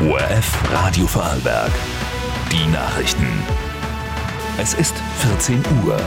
ORF Radio Vorarlberg. Die Nachrichten. Es ist 14 Uhr.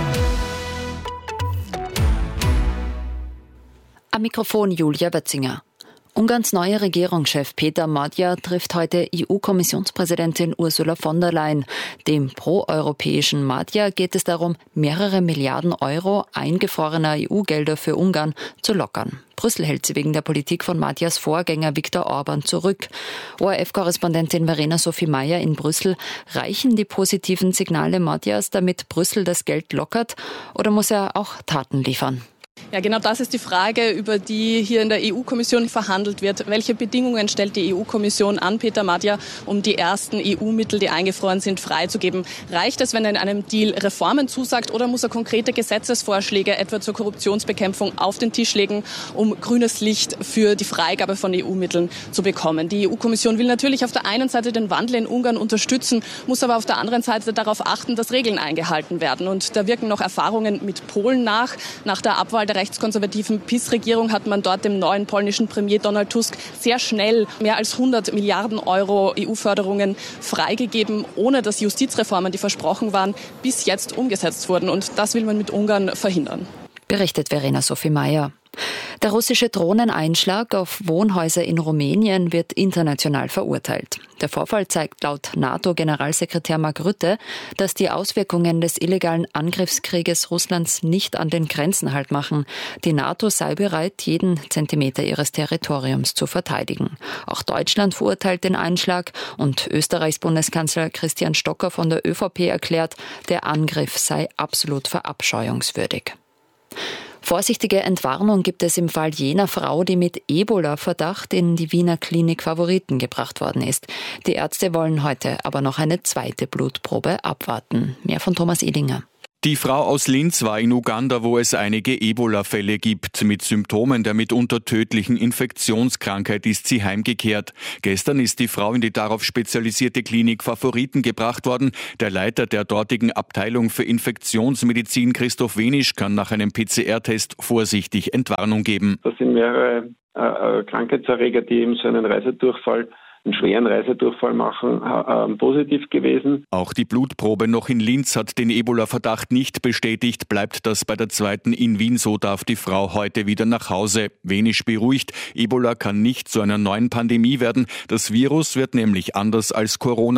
Am Mikrofon Julia Bötzinger. Ungarns neuer Regierungschef Peter Magyar trifft heute EU-Kommissionspräsidentin Ursula von der Leyen. Dem proeuropäischen Magyar geht es darum, mehrere Milliarden Euro eingefrorener EU-Gelder für Ungarn zu lockern. Brüssel hält sie wegen der Politik von Magyars Vorgänger Viktor Orban zurück. ORF-Korrespondentin Verena Sophie Meyer in Brüssel. Reichen die positiven Signale Magyars, damit Brüssel das Geld lockert, oder muss er auch Taten liefern? Ja, genau das ist die Frage, über die hier in der EU-Kommission verhandelt wird. Welche Bedingungen stellt die EU-Kommission an Peter Magyar, um die ersten EU-Mittel, die eingefroren sind, freizugeben? Reicht es, wenn er in einem Deal Reformen zusagt, oder muss er konkrete Gesetzesvorschläge etwa zur Korruptionsbekämpfung auf den Tisch legen, um grünes Licht für die Freigabe von EU-Mitteln zu bekommen? Die EU-Kommission will natürlich auf der einen Seite den Wandel in Ungarn unterstützen, muss aber auf der anderen Seite darauf achten, dass Regeln eingehalten werden. Und da wirken noch Erfahrungen mit Polen nach. Nach der Abwahl der rechtskonservativen PiS-Regierung hat man dort dem neuen polnischen Premier Donald Tusk sehr schnell mehr als 100 Milliarden Euro EU-Förderungen freigegeben, ohne dass Justizreformen, die versprochen waren, bis jetzt umgesetzt wurden. Und das will man mit Ungarn verhindern. Berichtet Verena Sophie Meyer. Der russische Drohneneinschlag auf Wohnhäuser in Rumänien wird international verurteilt. Der Vorfall zeigt laut NATO-Generalsekretär Mark Rutte, dass die Auswirkungen des illegalen Angriffskrieges Russlands nicht an den Grenzen Halt machen. Die NATO sei bereit, jeden Zentimeter ihres Territoriums zu verteidigen. Auch Deutschland verurteilt den Einschlag und Österreichs Bundeskanzler Christian Stocker von der ÖVP erklärt, der Angriff sei absolut verabscheuungswürdig. Vorsichtige Entwarnung gibt es im Fall jener Frau, die mit Ebola-Verdacht in die Wiener Klinik Favoriten gebracht worden ist. Die Ärzte wollen heute aber noch eine zweite Blutprobe abwarten. Mehr von Thomas Edinger. Die Frau aus Linz war in Uganda, wo es einige Ebola-Fälle gibt. Mit Symptomen der mitunter tödlichen Infektionskrankheit ist sie heimgekehrt. Gestern ist die Frau in die darauf spezialisierte Klinik Favoriten gebracht worden. Der Leiter der dortigen Abteilung für Infektionsmedizin, Christoph Wenisch, kann nach einem PCR-Test vorsichtig Entwarnung geben. Das sind mehrere Krankheitserreger, die eben so einen schweren Reisedurchfall machen, positiv gewesen. Auch die Blutprobe noch in Linz hat den Ebola-Verdacht nicht bestätigt. Bleibt das bei der zweiten in Wien, so darf die Frau heute wieder nach Hause. Wenig beruhigt, Ebola kann nicht zu einer neuen Pandemie werden. Das Virus wird nämlich anders als Corona